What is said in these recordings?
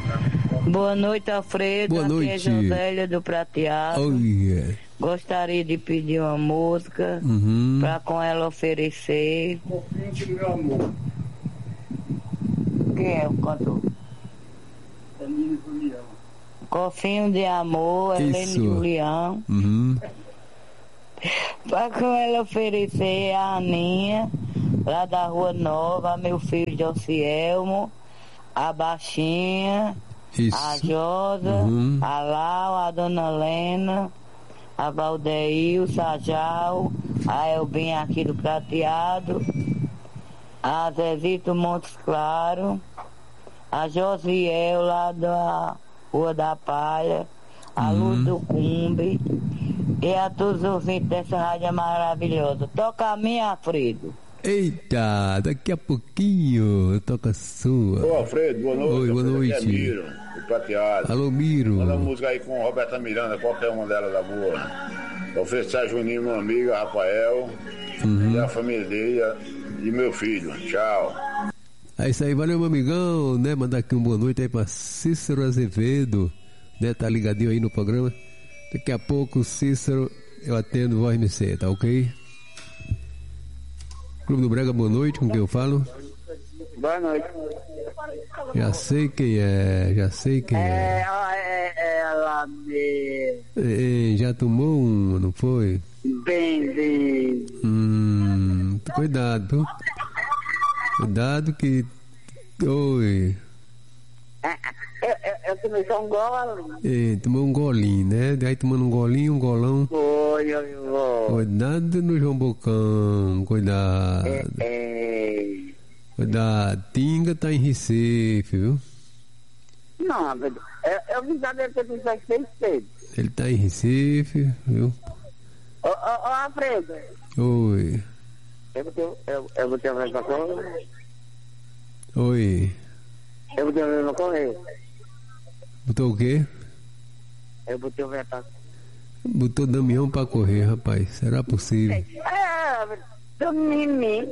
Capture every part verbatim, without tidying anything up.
Boa noite, Alfredo. Boa noite. Aqui é Josélia do Prateado. Oh, yeah. Gostaria de pedir uma música Uhum. para com ela oferecer. Meu amor. Quem é o cantor? Helene Julião. Cofinho de Amor, Helene Isso. Julião. Uhum. Para com ela oferecer a Aninha, lá da Rua Nova, meu filho Josielmo, a Baixinha, Isso. a Josa, Uhum. a Lau, a Dona Lena, a Valdeir, o Sajal, a Elbinha aqui do Prateado, a Zezito Montes Claro, a Josiel lá da Rua da Palha, a Uhum. Luz do Cumbe e a todos os ouvintes dessa rádio maravilhosa. Toca a minha, Alfredo. Eita, daqui a pouquinho toca a sua. Ô Alfredo, boa noite. Oi, boa Alfredo, noite. aqui é Miro, do Prateado. Alô, Miro. Manda uma música aí com Roberta Miranda, qualquer uma delas da boa. Eu ofereço a Juninho, meu amigo, a Rafael, Uhum. e a família dele e meu filho. Tchau. É isso aí, valeu, meu amigão, né? Mandar aqui uma boa noite aí pra Cícero Azevedo, né? Tá ligadinho aí no programa. Daqui a pouco, Cícero, eu atendo voz M C, tá ok? Clube do Brega, boa noite, com quem eu falo? Boa noite. Já sei quem é, já sei quem é. É, ó, é ela de... É, já tomou um, não foi? Bem de... Hum, cuidado, viu? Cuidado que... Oi. Eu, eu, eu tomei só um gole. É, tomou um golinho, né? Daí tomando um golinho, um golão. Foi, eu, eu vou. Cuidado no João Bocão, cuidado. É, é... Cuidado, Tinga tá em Recife, viu? Não, eu, eu vi já deve ter visto aqui seis cedo. Ele tá em Recife, viu? Ô, ô, ô, Alfredo. Oi. Eu vou ter, eu, eu vou ter uma correr. Oi. Eu vou ter uma correr. Botou o quê? Eu vou ter uma correr. Botou Damião pra correr, rapaz. Será possível? É, do mimi.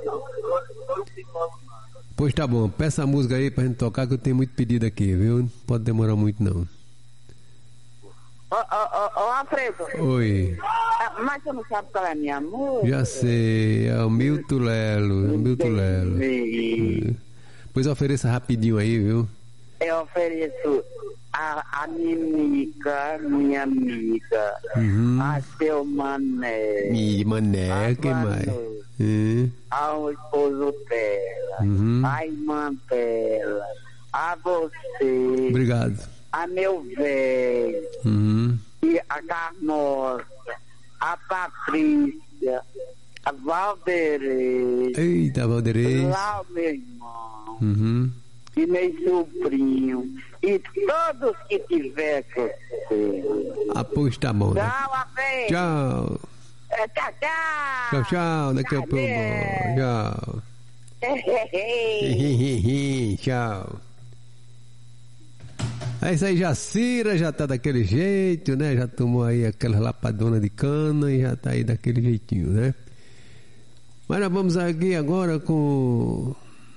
Pois tá bom, peça a música aí pra gente tocar que eu tenho muito pedido aqui, viu? Não pode demorar muito não. Ô, ô, ô, ô, Alfredo. Oi. Ah, mas você não sabe qual é a minha música? Já sei, é o Milton Lelo, é o Milton Lelo. Entendi. Pois ofereça rapidinho aí, viu? Eu ofereço a, a Mimica, minha amiga, Uhum. a seu Mané, E Mané, a quem mais? Manu, É. ao esposo dela, Uhum. a irmã dela, a você, Obrigado. a meu velho, Uhum. e a Carmoça, a Patrícia, a Valderez, Eita, Valderez. lá o meu irmão, Uhum. e meu sobrinho, e todos que tiver com você. Ah, pois tá bom. Né? Tchau, Alfredo. Tchau. É, tchau, tchau. Tchau, tchau. Daqui a pouco. Tchau. Tchau. É isso aí, Jacira já tá daquele jeito, né? Já tomou aí aquela lapadona de cana e já tá aí daquele jeitinho, né? Mas nós vamos aqui agora com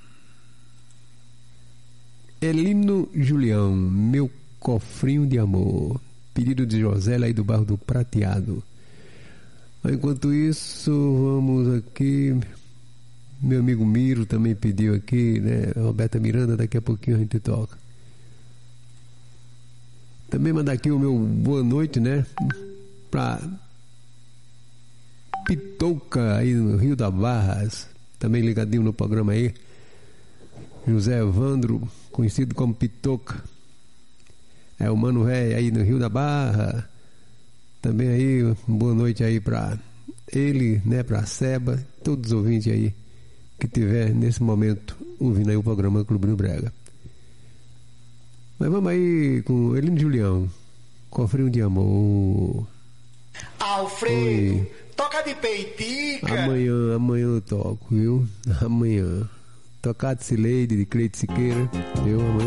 Elino Julião, Meu Cofrinho de Amor, pedido de Josélia aí do bairro do Prateado. Enquanto isso, vamos aqui, meu amigo Miro também pediu aqui, né? Roberta Miranda, daqui a pouquinho a gente toca. Também mandar aqui o meu boa noite, né? Pra Pitouca aí no Rio da Barras, também ligadinho no programa aí. José Evandro, conhecido como Pitouca. É o Mano Ré aí no Rio da Barra. Também aí, boa noite aí pra ele, né? Pra Seba, todos os ouvintes aí que tiver nesse momento ouvindo aí o programa Clube do Brega. Mas vamos aí com Elino Julião, Cofrinho de Amor. Alfredo, Oi. toca de peitica. Amanhã, amanhã eu toco, viu? Amanhã. Tocar de Cileide, de Cleide Siqueira, viu? Amanhã